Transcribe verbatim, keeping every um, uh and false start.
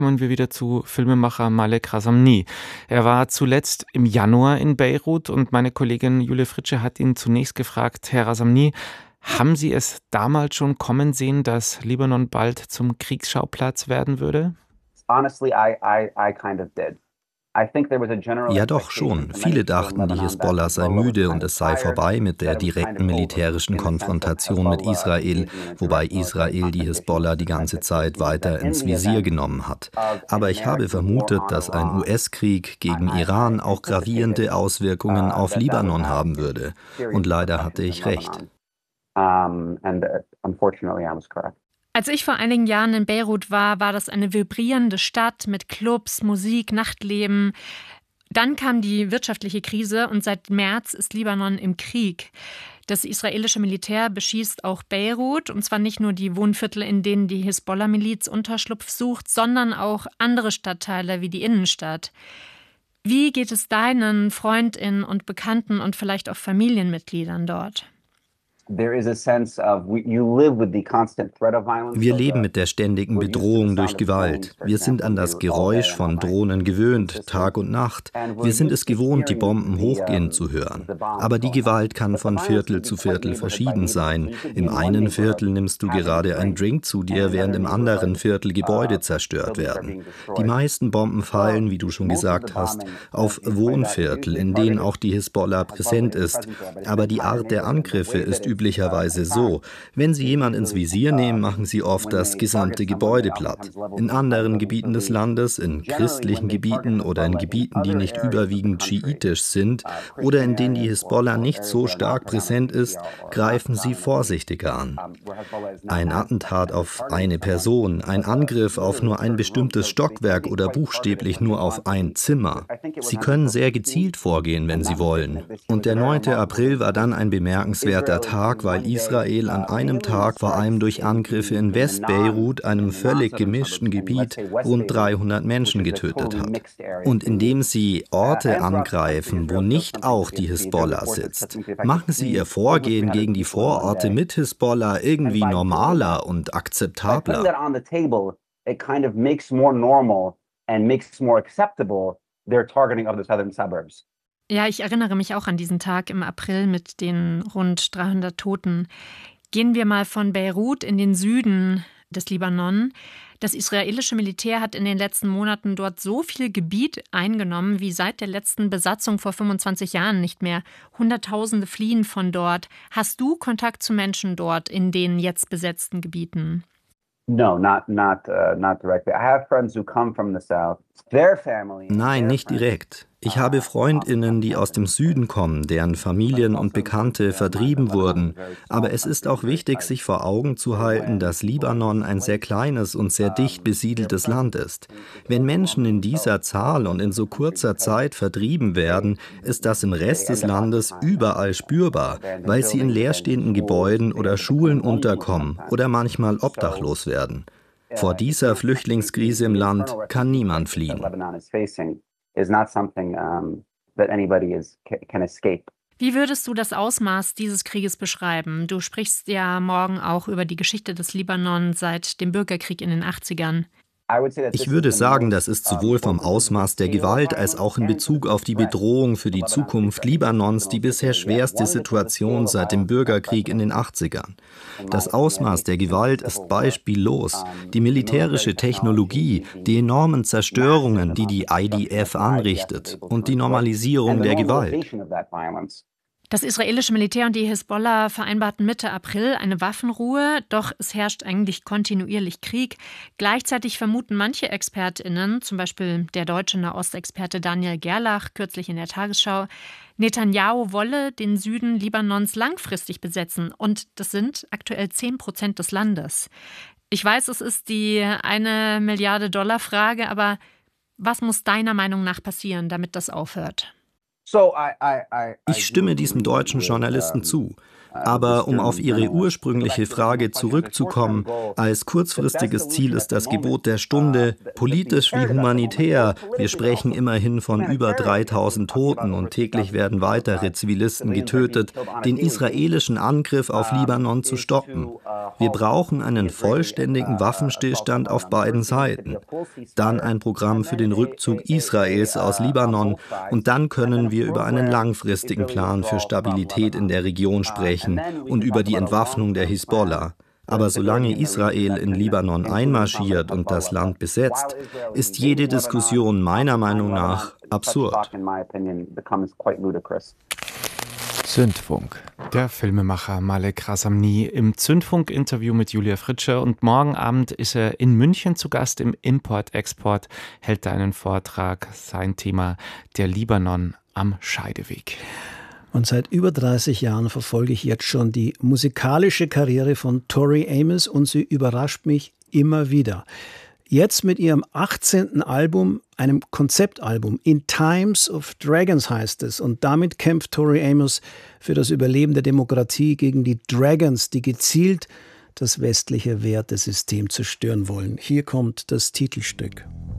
Kommen wir wieder zu Filmemacher Malek Razamny. Er war zuletzt im Januar in Beirut und meine Kollegin Julia Fritsche hat ihn zunächst gefragt: Herr Razamny, haben Sie es damals schon kommen sehen, dass Libanon bald zum Kriegsschauplatz werden würde? Honestly, I, I, I kind of did. I think there was a general Ja doch schon. Viele dachten, die Hisbollah sei müde und es sei vorbei mit der direkten militärischen Konfrontation mit Israel, wobei Israel die Hisbollah die ganze Zeit weiter ins Visier genommen hat. Aber ich habe vermutet, dass ein U S-Krieg gegen Iran auch gravierende Auswirkungen auf Libanon haben würde. Und leider hatte ich recht. Als ich vor einigen Jahren in Beirut war, war das eine vibrierende Stadt mit Clubs, Musik, Nachtleben. Dann kam die wirtschaftliche Krise und seit März ist Libanon im Krieg. Das israelische Militär beschießt auch Beirut, und zwar nicht nur die Wohnviertel, in denen die Hisbollah-Miliz Unterschlupf sucht, sondern auch andere Stadtteile wie die Innenstadt. Wie geht es deinen FreundInnen und Bekannten und vielleicht auch Familienmitgliedern dort? Wir leben mit der ständigen Bedrohung durch Gewalt. Wir sind an das Geräusch von Drohnen gewöhnt, Tag und Nacht. Wir sind es gewohnt, die Bomben hochgehen zu hören. Aber die Gewalt kann von Viertel zu Viertel verschieden sein. Im einen Viertel nimmst du gerade einen Drink zu dir, während im anderen Viertel Gebäude zerstört werden. Die meisten Bomben fallen, wie du schon gesagt hast, auf Wohnviertel, in denen auch die Hisbollah präsent ist. Aber die Art der Angriffe ist üblicherweise so: Wenn sie jemand ins Visier nehmen, machen sie oft das gesamte Gebäude platt. In anderen Gebieten des Landes, in christlichen Gebieten oder in Gebieten, die nicht überwiegend schiitisch sind oder in denen die Hisbollah nicht so stark präsent ist, greifen sie vorsichtiger an. Ein Attentat auf eine Person, ein Angriff auf nur ein bestimmtes Stockwerk oder buchstäblich nur auf ein Zimmer. Sie können sehr gezielt vorgehen, wenn sie wollen. Und der neunte April war dann ein bemerkenswerter Tag, weil Israel an einem Tag vor allem durch Angriffe in West-Beirut, einem völlig gemischten Gebiet, rund dreihundert Menschen getötet hat. Und indem sie Orte angreifen, wo nicht auch die Hisbollah sitzt, machen sie ihr Vorgehen gegen die Vororte mit Hisbollah irgendwie normaler und akzeptabler. Ja, ich erinnere mich auch an diesen Tag im April mit den rund dreihundert Toten. Gehen wir mal von Beirut in den Süden des Libanon. Das israelische Militär hat in den letzten Monaten dort so viel Gebiet eingenommen wie seit der letzten Besatzung vor fünfundzwanzig Jahren nicht mehr. Hunderttausende fliehen von dort. Hast du Kontakt zu Menschen dort in den jetzt besetzten Gebieten? No, not not uh, not directly. I have friends who come from the south. Their family. Nein, nicht direkt. Ich habe FreundInnen, die aus dem Süden kommen, deren Familien und Bekannte vertrieben wurden. Aber es ist auch wichtig, sich vor Augen zu halten, dass Libanon ein sehr kleines und sehr dicht besiedeltes Land ist. Wenn Menschen in dieser Zahl und in so kurzer Zeit vertrieben werden, ist das im Rest des Landes überall spürbar, weil sie in leerstehenden Gebäuden oder Schulen unterkommen oder manchmal obdachlos werden. Vor dieser Flüchtlingskrise im Land kann niemand fliehen. Is not something um, that anybody is, can escape. Wie würdest du das Ausmaß dieses Krieges beschreiben? Du sprichst ja morgen auch über die Geschichte des Libanon seit dem Bürgerkrieg in den achtzigern. Ich würde sagen, das ist sowohl vom Ausmaß der Gewalt als auch in Bezug auf die Bedrohung für die Zukunft Libanons die bisher schwerste Situation seit dem Bürgerkrieg in den achtzigern. Das Ausmaß der Gewalt ist beispiellos. Die militärische Technologie, die enormen Zerstörungen, die die I D F anrichtet, und die Normalisierung der Gewalt. Das israelische Militär und die Hisbollah vereinbarten Mitte April eine Waffenruhe, doch es herrscht eigentlich kontinuierlich Krieg. Gleichzeitig vermuten manche ExpertInnen, zum Beispiel der deutsche Nahostexperte Daniel Gerlach, kürzlich in der Tagesschau, Netanyahu wolle den Süden Libanons langfristig besetzen. Und das sind aktuell zehn Prozent des Landes. Ich weiß, es ist die eine Milliarde Dollar Frage, aber was muss deiner Meinung nach passieren, damit das aufhört? Ich stimme diesem deutschen Journalisten zu. Aber um auf Ihre ursprüngliche Frage zurückzukommen, als kurzfristiges Ziel ist das Gebot der Stunde, politisch wie humanitär. Wir sprechen immerhin von über dreitausend Toten und täglich werden weitere Zivilisten getötet, den israelischen Angriff auf Libanon zu stoppen. Wir brauchen einen vollständigen Waffenstillstand auf beiden Seiten. Dann ein Programm für den Rückzug Israels aus Libanon und dann können wir über einen langfristigen Plan für Stabilität in der Region sprechen und über die Entwaffnung der Hisbollah. Aber solange Israel in Libanon einmarschiert und das Land besetzt, ist jede Diskussion meiner Meinung nach absurd. Zündfunk. Der Filmemacher Malek Razamny im Zündfunk-Interview mit Julia Fritsche. Und morgen Abend ist er in München zu Gast im Import-Export, hält da einen Vortrag. Sein Thema: der Libanon am Scheideweg. Und seit über dreißig Jahren verfolge ich jetzt schon die musikalische Karriere von Tori Amos und sie überrascht mich immer wieder. Jetzt mit ihrem achtzehnten Album, einem Konzeptalbum, In Times of Dragons heißt es. Und damit kämpft Tori Amos für das Überleben der Demokratie gegen die Dragons, die gezielt das westliche Wertesystem zerstören wollen. Hier kommt das Titelstück.